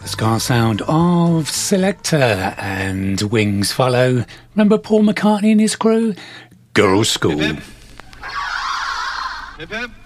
Ska sound of Selector and Wings follow. Remember Paul McCartney and his crew? Girls' School. Hip hip. Hip hip.